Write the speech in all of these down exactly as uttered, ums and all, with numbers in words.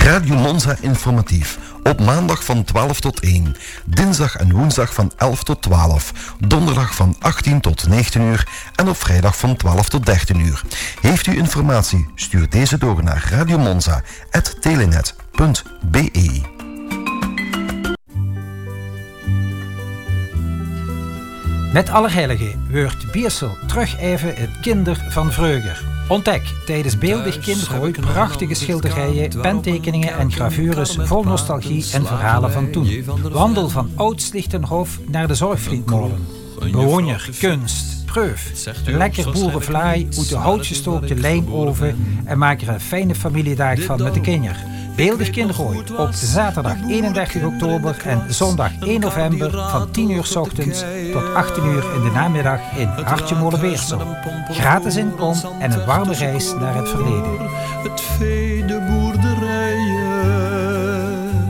Radio Monza informatief. Op maandag van twaalf tot één. Dinsdag en woensdag van elf tot twaalf. Donderdag van achttien tot negentien uur. En op vrijdag van twaalf tot dertien uur. Heeft u informatie? Stuur deze door naar radiomonza apenstaartje telenet punt b e. Met Allerheiligen wordt Biersel terug even het kinder van vreugde. Ontdek tijdens Beeldig Kindergooi prachtige schilderijen, pentekeningen en gravures vol nostalgie en verhalen van toen. Wandel van Oud-Slichtenhof naar de Zorgvriendmolen. Bewoner, kunst, proef, lekker boerenvlaai uit de houtgestookte lijmoven en maak er een fijne familiedag van met de kinderen. Beeldig Kindergooi op zaterdag eenendertig oktober en zondag één november van tien uur 's ochtends tot achttien uur in de namiddag in Hartje Molenbeersel. Gratis inkom en een warme reis naar het verleden. Het vee, de boerderijen.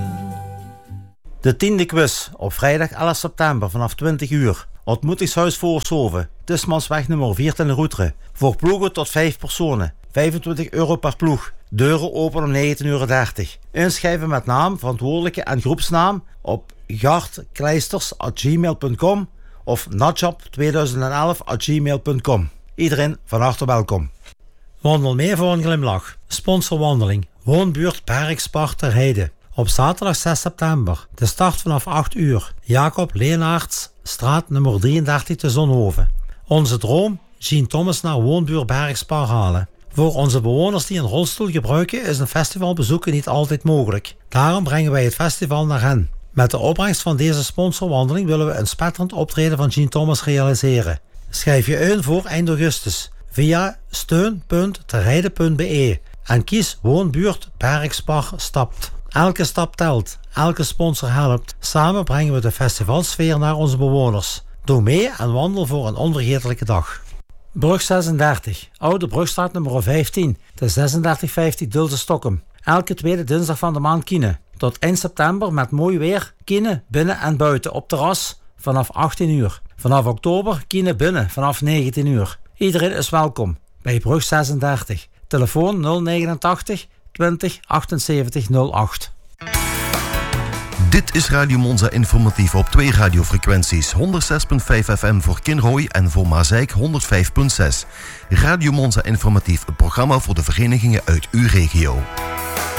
De tiende quiz op vrijdag elf september vanaf twintig uur. Ontmoetingshuis Voorshoven, Tismansweg nummer vier ten Roetre. Voor ploegen tot vijf personen. vijfentwintig euro per ploeg. Deuren open om negentien uur dertig. Inschrijven met naam, verantwoordelijke en groepsnaam op gartkleisters at gmail punt com of natjap tweeduizend elf at gmail punt com. Iedereen van harte welkom. Wandel mee voor een glimlach. Sponsorwandeling. Woonbuurt Bergspar ter Heide. Op zaterdag zes september. De start vanaf acht uur. Jacob Leenaerts, straat nummer drieëndertig te Zonhoven. Onze droom? Jean Thomas naar woonbuurt Bergspar halen. Voor onze bewoners die een rolstoel gebruiken is een festivalbezoeken niet altijd mogelijk. Daarom brengen wij het festival naar hen. Met de opbrengst van deze sponsorwandeling willen we een spetterend optreden van Jean Thomas realiseren. Schrijf je in voor eind augustus via steun punt terheide punt b e en kies Woonbuurt Bergspar stapt. Elke stap telt, elke sponsor helpt. Samen brengen we de festivalsfeer naar onze bewoners. Doe mee en wandel voor een onvergetelijke dag. Brug zesendertig, Oude Brugstraat nummer vijftien, de zesendertig vijftig Dulse Stokkum. Elke tweede dinsdag van de maand kine. Tot eind september met mooi weer, kine binnen en buiten op terras vanaf achttien uur. Vanaf oktober kine binnen vanaf negentien uur. Iedereen is welkom bij Brug zesendertig. Telefoon nul negenentachtig twintig achtenzeventig nul acht. Dit is Radio Monza informatief op twee radiofrequenties. honderdzes komma vijf F M voor Kinrooi en voor Maasijk honderdvijf komma zes. Radio Monza informatief, een programma voor de verenigingen uit uw regio.